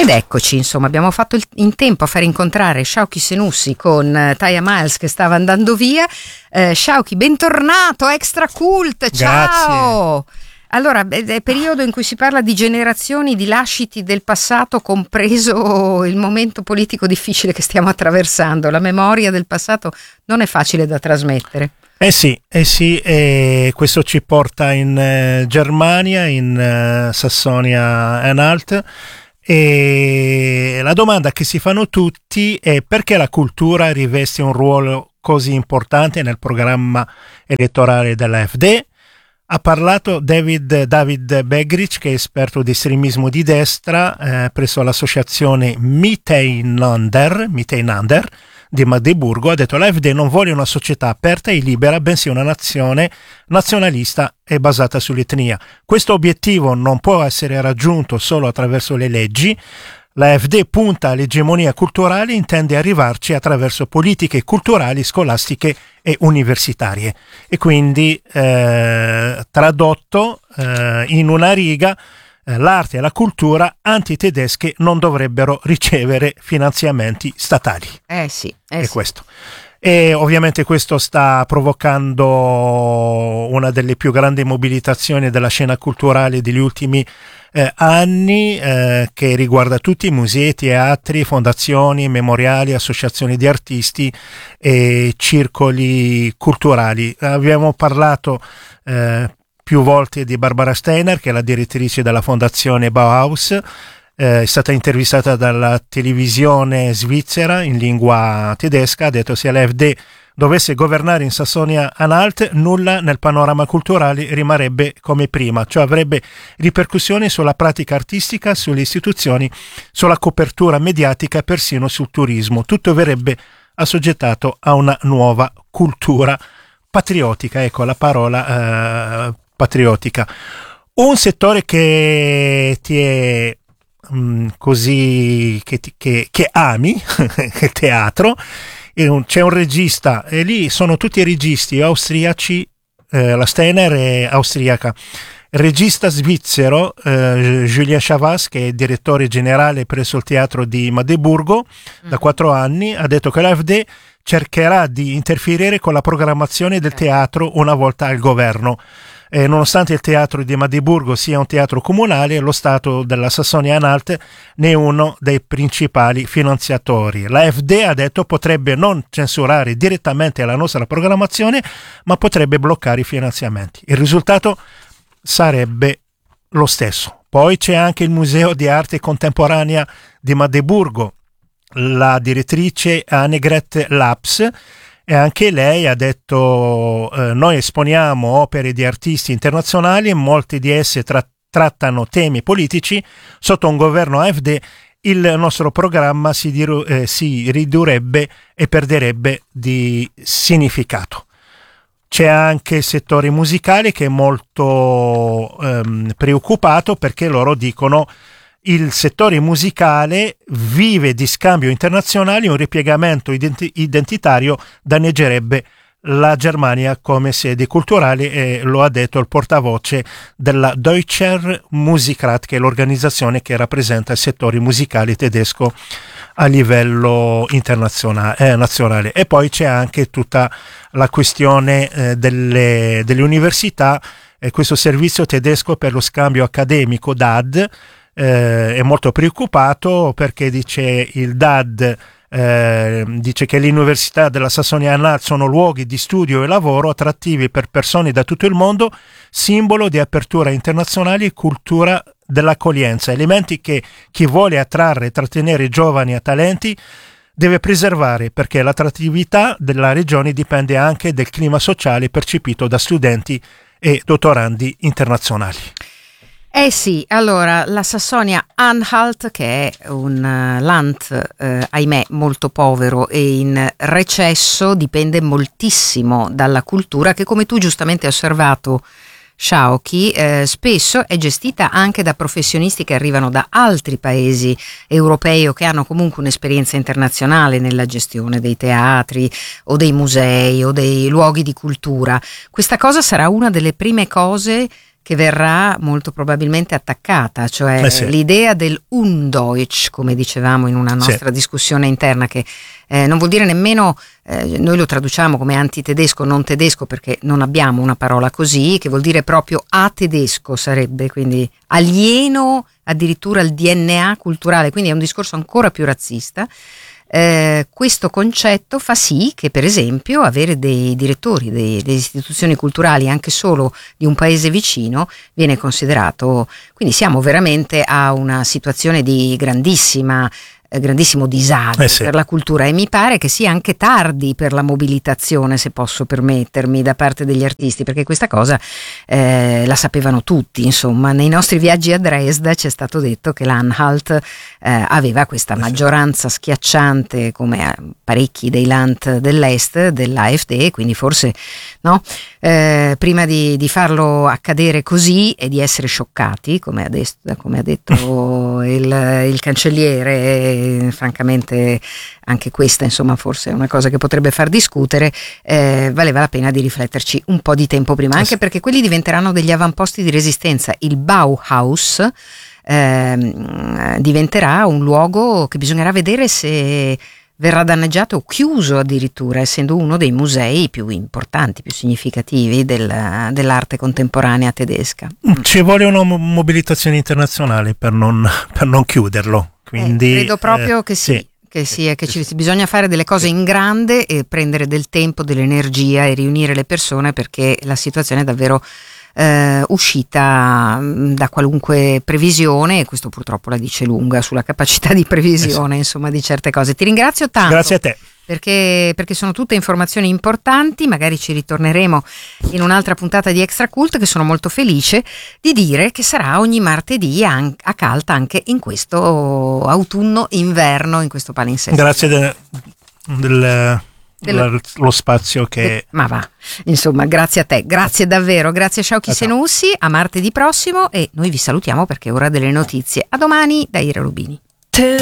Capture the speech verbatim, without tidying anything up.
Ed eccoci, insomma, abbiamo fatto il, in tempo a far incontrare Shauki Senussi con uh, Taya Miles che stava andando via. Uh, Shauki, bentornato, Extra Cult, ciao! Grazie. Allora, è periodo in cui si parla di generazioni, di lasciti del passato, compreso il momento politico difficile che stiamo attraversando. La memoria del passato non è facile da trasmettere. Eh sì, eh sì, e questo ci porta in eh, Germania, in eh, Sassonia-Anhalt, e la domanda che si fanno tutti è: perché la cultura riveste un ruolo così importante nel programma elettorale della F D? Ha parlato David, David Begrich, che è esperto di estremismo di destra eh, presso l'associazione Miteinander, Miteinander di Magdeburgo. Ha detto: la F D non vuole una società aperta e libera, bensì una nazione nazionalista e basata sull'etnia. Questo obiettivo non può essere raggiunto solo attraverso le leggi. La F D punta all'egemonia culturale e intende arrivarci attraverso politiche culturali, scolastiche e universitarie. E quindi, eh, tradotto eh, in una riga, eh, l'arte e la cultura antitedesche non dovrebbero ricevere finanziamenti statali. Eh sì, eh è sì. questo. E ovviamente questo sta provocando una delle più grandi mobilitazioni della scena culturale degli ultimi Eh, anni, eh, che riguarda tutti i musei, teatri, fondazioni, memoriali, associazioni di artisti e circoli culturali. Abbiamo parlato eh, più volte di Barbara Steiner, che è la direttrice della fondazione Bauhaus. Eh, è stata intervistata dalla televisione svizzera in lingua tedesca. Ha detto: se la F D dovesse governare in Sassonia-Anhalt, nulla nel panorama culturale rimarrebbe come prima, cioè avrebbe ripercussioni sulla pratica artistica, sulle istituzioni, sulla copertura mediatica e persino sul turismo. Tutto verrebbe assoggettato a una nuova cultura patriottica. Ecco la parola eh, patriottica. Un settore che ti è mh, così che, ti, che, che ami, il teatro. C'è un regista, e lì sono tutti registi austriaci, eh, la Steiner è austriaca. Il regista svizzero eh, Julien Chavas, che è direttore generale presso il teatro di Magdeburgo mm. da quattro anni, ha detto che l'A F D cercherà di interferire con la programmazione del teatro una volta al governo. Eh, nonostante il teatro di Magdeburgo sia un teatro comunale, lo Stato della Sassonia-Anhalt ne è uno dei principali finanziatori. La F D, ha detto, potrebbe non censurare direttamente la nostra programmazione, ma potrebbe bloccare i finanziamenti. Il risultato sarebbe lo stesso. Poi c'è anche il Museo di Arte Contemporanea di Magdeburgo. La direttrice Annegret Laps, e anche lei ha detto: eh, noi esponiamo opere di artisti internazionali e molte di esse tra- trattano temi politici. Sotto un governo A F D il nostro programma si, diru- eh, si ridurrebbe e perderebbe di significato. C'è anche il settore musicale che è molto ehm, preoccupato, perché loro dicono: il settore musicale vive di scambio internazionale, un ripiegamento identi- identitario danneggerebbe la Germania come sede culturale, e lo ha detto il portavoce della Deutscher Musikrat, che è l'organizzazione che rappresenta il settore musicale tedesco a livello internazionale eh, nazionale. E poi c'è anche tutta la questione eh, delle, delle università, e questo servizio tedesco per lo scambio accademico D A D Eh, è molto preoccupato, perché dice il D A D eh, dice che le università della Sassonia-Anhalt sono luoghi di studio e lavoro attrattivi per persone da tutto il mondo, simbolo di apertura internazionale e cultura dell'accoglienza, elementi che chi vuole attrarre e trattenere giovani e talenti deve preservare, perché l'attrattività della regione dipende anche del clima sociale percepito da studenti e dottorandi internazionali. Eh sì, allora la Sassonia-Anhalt, che è un uh, Land, eh, ahimè, molto povero e in recesso, dipende moltissimo dalla cultura che, come tu giustamente hai osservato, Shauki, eh, spesso è gestita anche da professionisti che arrivano da altri paesi europei o che hanno comunque un'esperienza internazionale nella gestione dei teatri o dei musei o dei luoghi di cultura. Questa cosa sarà una delle prime cose che verrà molto probabilmente attaccata, cioè eh sì. l'idea del Undeutsch, come dicevamo in una nostra sì. discussione interna, che eh, non vuol dire nemmeno, eh, noi lo traduciamo come antitedesco, non tedesco, perché non abbiamo una parola così, che vuol dire proprio atedesco, sarebbe quindi alieno addirittura al D N A culturale, quindi è un discorso ancora più razzista. Eh, questo concetto fa sì che, per esempio, avere dei direttori dei, delle istituzioni culturali anche solo di un paese vicino viene considerato, quindi siamo veramente a una situazione di grandissima grandissimo disagio eh sì. per la cultura, e mi pare che sia anche tardi per la mobilitazione, se posso permettermi, da parte degli artisti, perché questa cosa eh, la sapevano tutti. Insomma, nei nostri viaggi a Dresda c'è stato detto che l'Anhalt eh, aveva questa maggioranza schiacciante, come parecchi dei Land dell'Est, dell'A F D, quindi forse no, eh, prima di, di farlo accadere così e di essere scioccati, come ha, detto, come ha detto il, il cancelliere, francamente anche questa insomma forse è una cosa che potrebbe far discutere, eh, valeva la pena di rifletterci un po' di tempo prima, anche perché quelli diventeranno degli avamposti di resistenza. Il Bauhaus eh, diventerà un luogo che bisognerà vedere se verrà danneggiato o chiuso addirittura, essendo uno dei musei più importanti, più significativi del, dell'arte contemporanea tedesca. Ci vuole una mobilitazione internazionale per non, per non chiuderlo. Quindi, eh, credo proprio eh, che sì, sì. che sì, che ci, bisogna fare delle cose in grande e prendere del tempo, dell'energia e riunire le persone, perché la situazione è davvero eh, uscita da qualunque previsione, e questo purtroppo la dice lunga sulla capacità di previsione, eh sì. insomma, di certe cose. Ti ringrazio tanto. Grazie a te. Perché, perché sono tutte informazioni importanti, magari ci ritorneremo in un'altra puntata di Extra Cult, che sono molto felice di dire che sarà ogni martedì a, a Calta anche in questo autunno-inverno, in questo palinsesto. Grazie del, del, dello spazio che... De, ma va, insomma, grazie a te, grazie davvero, grazie a Sciauchi Senussi, a martedì prossimo, e noi vi salutiamo perché è ora delle notizie. A domani da Ira Rubini.